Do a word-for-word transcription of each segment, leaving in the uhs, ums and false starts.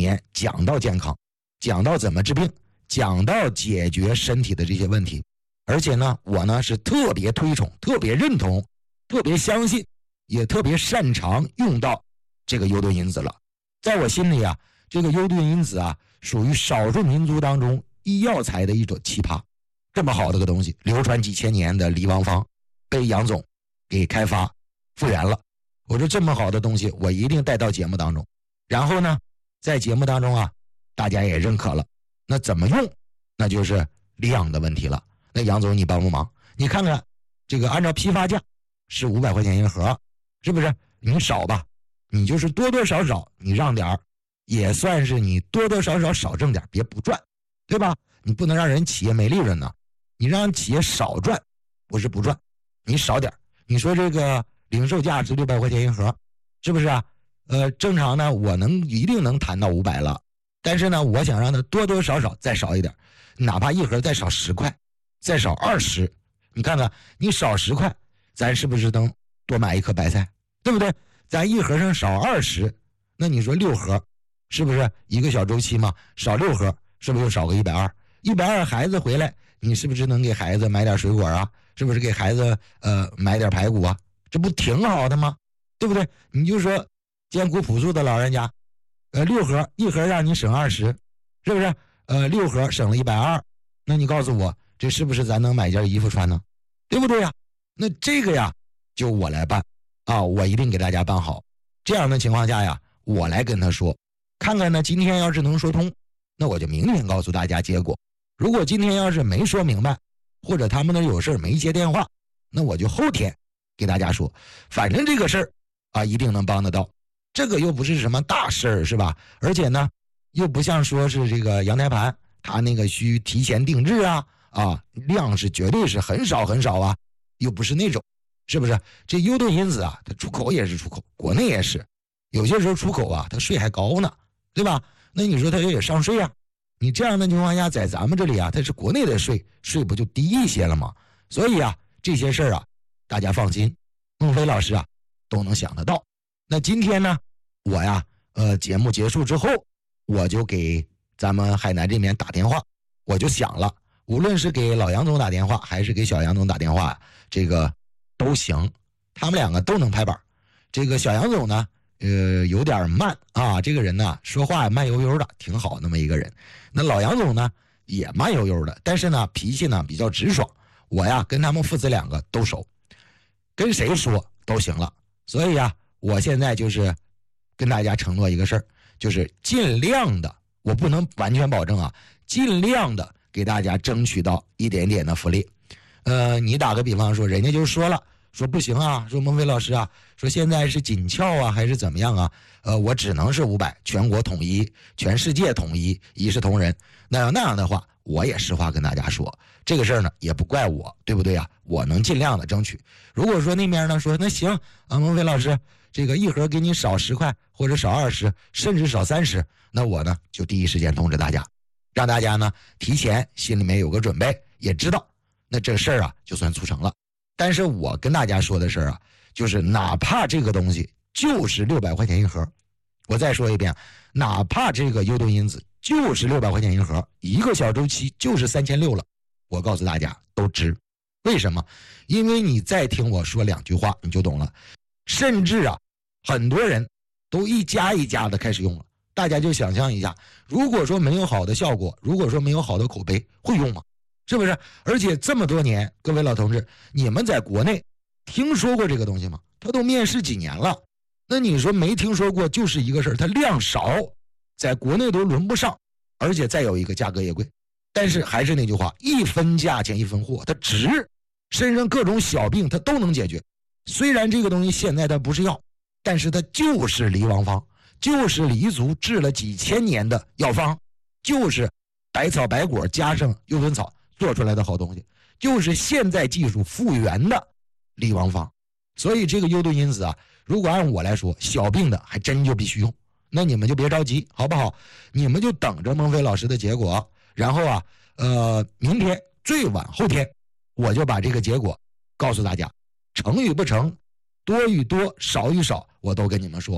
年讲到健康，讲到怎么治病，讲到解决身体的这些问题。而且呢，我呢是特别推崇，特别认同，特别相信，也特别擅长用到这个优盾因子了。在我心里啊，这个优盾因子啊，属于少数民族当中医药材的一种奇葩。这么好的个东西，流传几千年的离王方，被杨总给开发复原了。我说这么好的东西，我一定带到节目当中。然后呢，在节目当中啊，大家也认可了。那怎么用？那就是量的问题了。那杨总，你帮帮忙，你看看这个按照批发价是五百块钱一盒，是不是？你少吧，你就是多多少少你让点儿，也算是你多多少少少挣点，别不赚，对吧？你不能让人企业没利润呢，你让企业少赚，不是不赚，你少点。你说这个零售价是六百块钱一盒，是不是啊？呃，正常呢，我能一定能谈到五百了，但是呢，我想让它多多少少再少一点，哪怕一盒再少十块，再少二十，你看看，你少十块，咱是不是能多买一颗白菜，对不对？咱一盒上少二十，那你说六盒，是不是一个小周期嘛？少六盒，是不是又少个一百二？一百二孩子回来，你是不是能给孩子买点水果啊？是不是给孩子呃买点排骨啊？这不挺好的吗？对不对？你就说艰苦朴素的老人家，呃六盒一盒让你省二十，是不是？呃六盒省了一百二，那你告诉我，这是不是咱能买件衣服穿呢？对不对呀？那这个呀，就我来办啊，我一定给大家办好。这样的情况下呀，我来跟他说，看看呢，今天要是能说通，那我就明天告诉大家结果。如果今天要是没说明白，或者他们那有事没接电话，那我就后天给大家说。反正这个事儿啊，一定能帮得到。这个又不是什么大事儿，是吧？而且呢，又不像说是这个阳台盘，它那个需提前定制啊，啊，量是绝对是很少很少啊，又不是那种，是不是？这优盾因子啊，它出口也是出口，国内也是，有些时候出口啊，它税还高呢，对吧？那你说它也上税啊？你这样的情况下，在咱们这里啊，它是国内的税，税不就低一些了吗？所以啊，这些事儿啊，大家放心，孟非老师啊都能想得到。那今天呢，我呀，呃，节目结束之后，我就给咱们海南这边打电话，我就想了，无论是给老杨总打电话，还是给小杨总打电话，这个都行，他们两个都能拍板。这个小杨总呢，呃，有点慢啊，这个人呢，说话也慢悠悠的，挺好那么一个人。那老杨总呢，也慢悠悠的，但是呢，脾气呢比较直爽。我呀，跟他们父子两个都熟，跟谁说都行了。所以啊，我现在就是跟大家承诺一个事儿，就是尽量的，我不能完全保证啊，尽量的给大家争取到一点点的福利。呃，你打个比方说，人家就说了。说不行啊，说孟非老师啊，说现在是紧俏啊还是怎么样啊？呃，我只能是五百，全国统一，全世界统一，一视同仁。那要那样的话，我也实话跟大家说，这个事儿呢也不怪我，对不对啊？我能尽量的争取。如果说那边呢说那行啊，孟非老师，这个一盒给你少十块或者少二十，甚至少三十，那我呢就第一时间通知大家，让大家呢提前心里面有个准备，也知道，那这事儿啊就算促成了。但是我跟大家说的事儿啊，就是哪怕这个东西就是六百块钱一盒，我再说一遍，哪怕这个优盾因子就是六百块钱一盒，一个小周期就是三千六了，我告诉大家都值。为什么？因为你再听我说两句话你就懂了。甚至啊，很多人都一家一家的开始用了。大家就想象一下，如果说没有好的效果，如果说没有好的口碑，会用吗？是不是？而且这么多年，各位老同志，你们在国内听说过这个东西吗？他都面世几年了，那你说没听说过，就是一个事儿，它量少，在国内都轮不上，而且再有一个价格也贵。但是还是那句话，一分价钱一分货，它值，身上各种小病它都能解决。虽然这个东西现在它不是药，但是它就是离王方，就是黎族治了几千年的药方，就是百草百果加上优盾草做出来的好东西，就是现在技术复原的离王方。所以这个优盾因子啊，如果按我来说，小病的还真就必须用。那你们就别着急，好不好？你们就等着孟非老师的结果，然后啊，呃，明天最晚后天，我就把这个结果告诉大家，成与不成，多与多，少与少，我都跟你们说。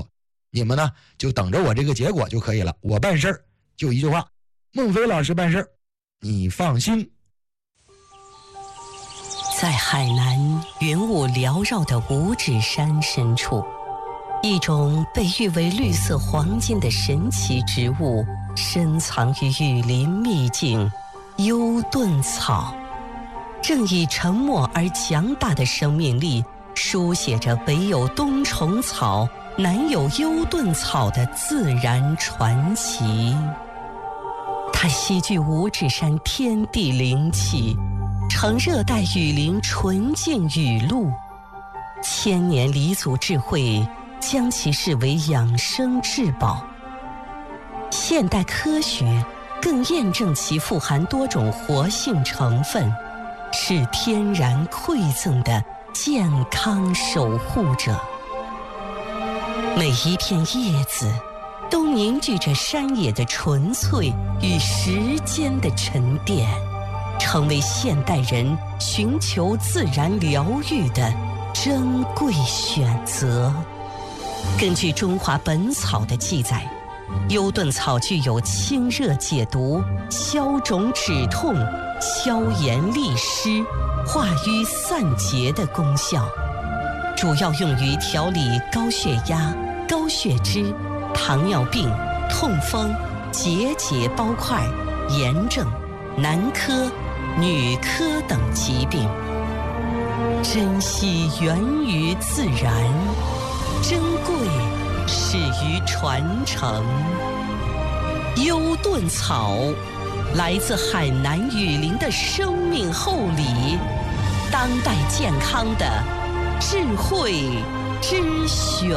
你们呢就等着我这个结果就可以了。我办事儿就一句话，孟非老师办事儿，你放心。 在海南云雾缭绕的五指山深处，一种被誉为绿色黄金的神奇植物深藏于雨林秘境幽盾草，正以沉默而强大的生命力书写着北有冬虫草南有幽盾草的自然传奇。它吸聚五指山天地灵气，呈热带雨林纯净雨露，千年黎祖智慧将其视为养生至宝。现代科学更验证其富含多种活性成分，是天然馈赠的健康守护者。每一片叶子都凝聚着山野的纯粹与时间的沉淀，成为现代人寻求自然疗愈的珍贵选择。根据《中华本草》的记载，幽盾草具有清热解毒、消肿止痛、消炎利湿、化瘀散结的功效，主要用于调理高血压、高血脂、糖尿病、痛风、结节包块、炎症、男科、女科等疾病。珍惜源于自然，珍贵始于传承。幽盾草来自海南雨林的生命厚礼，当代健康的智慧之选。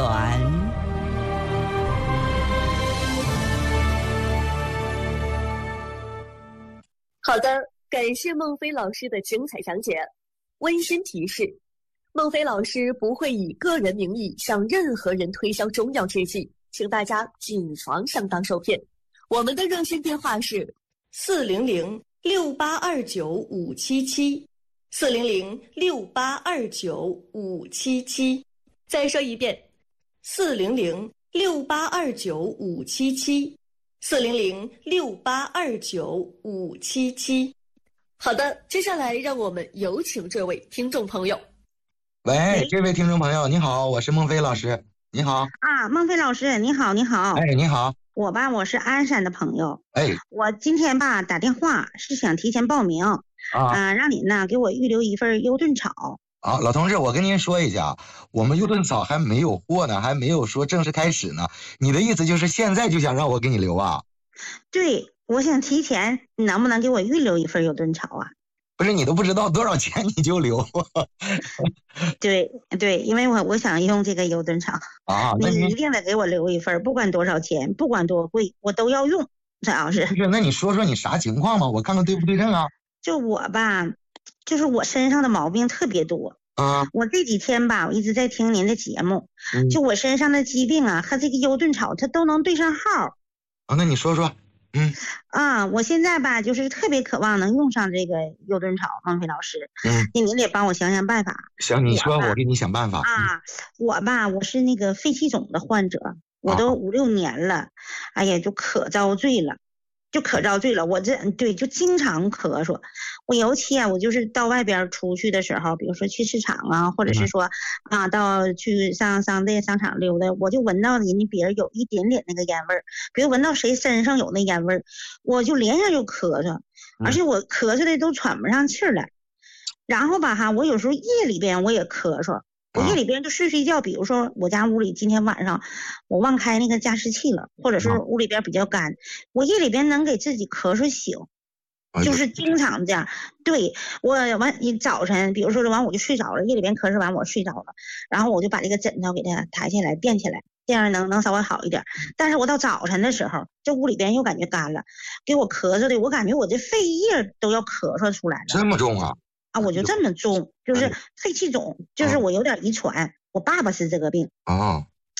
好的，感谢孟非老师的精彩讲解。温馨提示，孟非老师不会以个人名义向任何人推销中药制剂，请大家谨防上当受骗。我们的热线电话是四零零六八二九五七七，四零零六八二九五七七。 再说一遍， 四零零六八二九五七七，四零零六八二九五七七。 好的，接下来让我们有请这位听众朋友。 喂，这位听众朋友，你好，我是孟非老师。你好啊，孟非老师，你好，你好。 哎，你好。 我吧，我是鞍山的朋友。 哎， 我今天吧打电话是想提前报名啊、呃，让您呢给我预留一份幽盾草。 啊，老同志，我跟您说一下，我们幽盾草还没有货呢，还没有说正式开始呢。你的意思就是现在就想让我给你留啊？ 对，我想提前，你能不能给我预留一份幽盾草啊？ 不是，你都不知道多少钱你就留？ 对对，因为我我想用这个幽盾草啊，那你一定得给我留一份，不管多少钱，不管多贵，我都要用。主要是不是？那你说说你啥情况嘛？我看看对不对症啊？ 就我吧，就是我身上的毛病特别多。 啊， 我这几天吧，我一直在听您的节目， 嗯、 就我身上的疾病啊，和这个幽盾草它都能对上号。 啊，那你说说。嗯啊，我现在吧，就是特别渴望能用上这个幽盾草，孟非老师。 嗯， 那您得帮我想想办法。 行，你说，我, 我给你想办法。 啊，我吧，我是那个肺气肿的患者，我都五六年了，哎呀，就可遭罪了。就可遭罪了，我这对就经常咳嗽。我尤其啊，我就是到外边出去的时候，比如说去市场啊，或者是说啊，到去上商店商场溜达，我就闻到人家别人有一点点那个烟味儿，比如闻到谁身上有那烟味儿，我就连上就咳嗽，而且我咳嗽的都喘不上气儿来。然后吧哈，我有时候夜里边我也咳嗽。我夜里边就睡睡觉，比如说我家屋里今天晚上我忘开那个加湿器了，或者是屋里边比较干，我夜里边能给自己咳嗽醒，就是经常这样。对，我完你早晨，比如说完我就睡着了，夜里边咳嗽完我睡着了，然后我就把这个枕头给它抬起来垫起来，这样能能稍微好一点。但是我到早晨的时候，这屋里边又感觉干了，给我咳嗽的，我感觉我这肺叶都要咳嗽出来了。 这么重啊？ 啊，我就这么重，就是肺气肿，就是我有点遗传，我爸爸是这个病。 哦，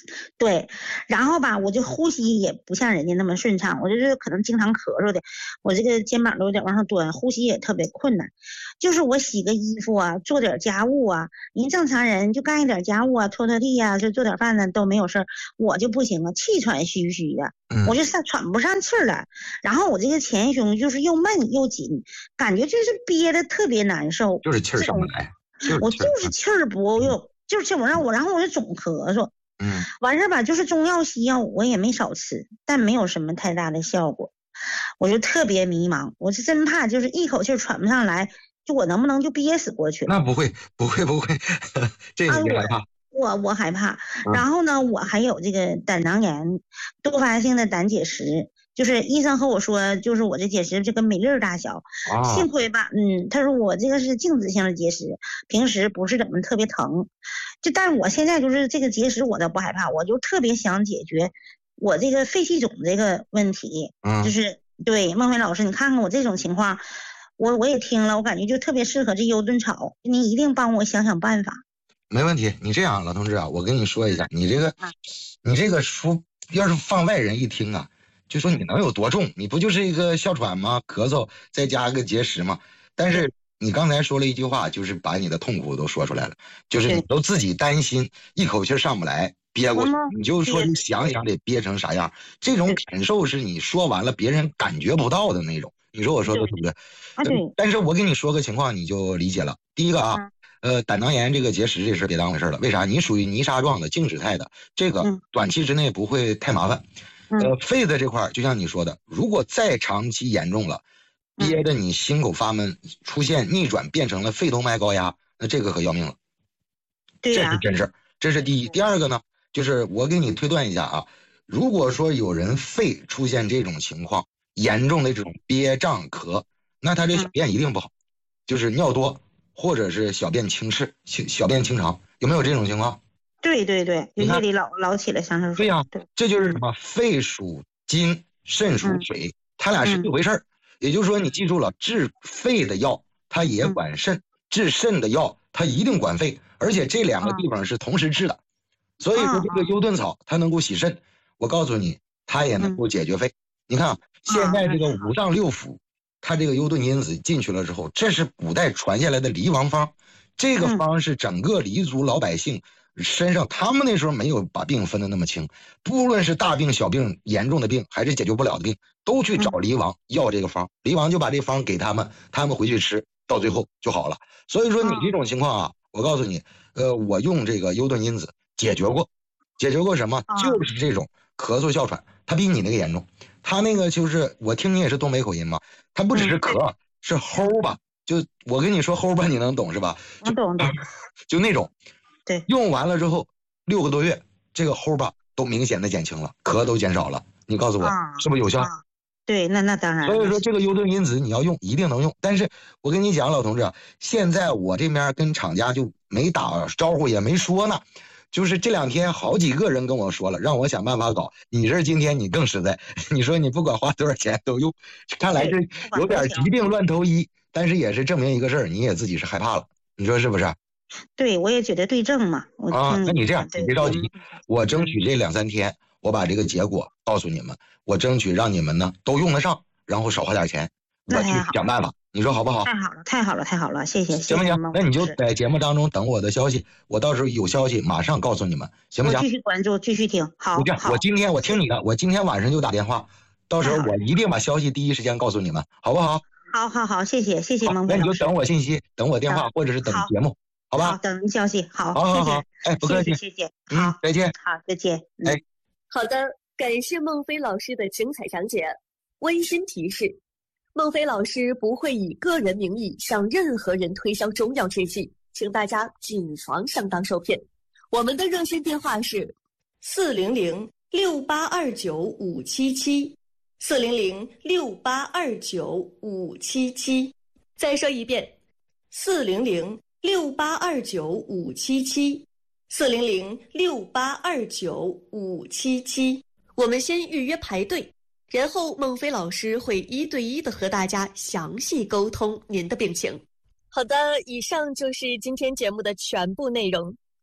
对，然后吧，我就呼吸也不像人家那么顺畅，我就是可能经常咳嗽的，我这个肩膀都有点往上端，呼吸也特别困难。就是我洗个衣服啊，做点家务啊，您正常人就干一点家务啊，拖拖地啊，就做点饭呢都没有事儿，我就不行了，气喘吁吁的， 嗯我就上喘不上气儿来，然后我这个前胸就是又闷又紧，感觉就是憋得特别难受， 就是气儿上不来，就是我气儿就是气儿不够，就是气儿不让我，然后我就总咳嗽。 嗯， 完事儿吧，就是中药西药我也没少吃，但没有什么太大的效果，我就特别迷茫，我是真怕就是一口气喘不上来，就我能不能就憋死过去？ 那不会不会不会，这个别害怕。 我我害怕，然后呢，我还有这个胆囊炎，多发性的胆结石，就是医生和我说，就是我这结石就跟米粒儿大小， 啊、 幸亏吧，嗯，他说我这个是静止性的结石，平时不是怎么特别疼，就但是我现在就是这个结石我倒不害怕，我就特别想解决我这个肺气肿这个问题， 嗯、 就是对孟非老师，你看看我这种情况，我我也听了，我感觉就特别适合这优炖草，你一定帮我想想办法。 没问题，你这样，老同志啊，我跟你说一下，你这个，你这个书要是放外人一听啊，就说你能有多重？你不就是一个哮喘吗？咳嗽再加个结石吗？但是你刚才说了一句话，就是把你的痛苦都说出来了，就是你都自己担心一口气上不来，憋过去，你就说你想想得憋成啥样，这种感受是你说完了别人感觉不到的那种。你说我说的对不对？ 啊，对。 但是我跟你说个情况，你就理解了。第一个啊。呃，胆囊炎这个结石这事别当回事了，为啥？你属于泥沙状的静止态的，这个短期之内不会太麻烦。 嗯、 呃，肺的这块就像你说的，如果再长期严重了，憋得你心口发闷，出现逆转变成了肺动脉高压，那这个可要命了。 对呀、啊， 这是真事儿，这是第一。第二个呢，就是我给你推断一下啊，如果说有人肺出现这种情况，严重的这种憋胀咳，那他这小便一定不好，嗯、就是尿多。或者是小便清赤，小便清长，有没有这种情况？ 对对对，就夜里老老起来上厕所。 对呀、啊，这就是什么？肺属金，肾属水，嗯、它俩是一回事儿。嗯、也就是说，你记住了，治肺的药它也管肾，嗯、治肾的药它一定管肺，而且这两个地方是同时治的。嗯、所以说，这个优炖草它能够洗肾，我告诉你，它也能够解决肺。嗯、你看，现在这个五脏六腑。它这个优炖因子进去了之后，这是古代传下来的梨王方，这个方是整个黎族老百姓身上，他们那时候没有把病分得那么清，不论是大病小病严重的病还是解决不了的病，都去找黎王要这个方，黎王就把这方给他们，他们回去吃，到最后就好了。所以说你这种情况啊，我告诉你，呃，我用这个优炖因子解决过，解决过什么？就是这种咳嗽哮喘，它比你那个严重。他那个就是我听你也是东北口音嘛，他不只是咳，嗯、是齁吧？就我跟你说齁吧，你能懂是吧？ 我懂懂。 就那种， 对， 用完了之后六个多月，这个齁吧都明显的减轻了，咳都减少了。你告诉我、啊、是不是有效？ 啊、对，那那当然。 所以说这个优炖因子你要用，一定能用。但是我跟你讲，老同志，现在我这边跟厂家就没打招呼，也没说呢。就是这两天好几个人跟我说了，让我想办法搞。你这今天你更实在，你说你不管花多少钱都用，看来是有点疾病乱投医，但是也是证明一个事儿，你也自己是害怕了，你说是不是？ 对，我也觉得对症嘛。我啊，那你这样，你别着急，我争取这两三天，我把这个结果告诉你们，我争取让你们呢都用得上，然后少花点钱，我去想办法。你说好不好？ 太好了，太好了，太好了，谢谢， 行不行？那你就在节目当中等我的消息，我到时候有消息马上告诉你们，行不行？ 我继续关注，继续听。好， 这样，我今天我听你的，我今天晚上就打电话，到时候我一定把消息第一时间告诉你们，好不好？ 好好好，谢谢谢谢孟非老师。 那你就等我信息，等我电话，或者是等节目，好吧？ 好，等您消息。好， 好好好，哎，不客气， 谢谢，好， 再见。 好，再见。 哎， 好的，感谢孟非老师的精彩讲解。温馨提示。孟非老师不会以个人名义向任何人推销中药制剂，请大家谨防上当受骗。我们的热线电话是四零零六八二九五七七，四零零六八二九五七七。 再说一遍， 四零零六八二九五七七，四零零六八二九五七七。 我们先预约排队。然后孟非老师会一对一的和大家详细沟通您的病情。好的，以上就是今天节目的全部内容。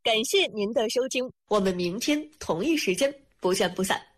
感谢您的收听，我们明天同一时间不见不散。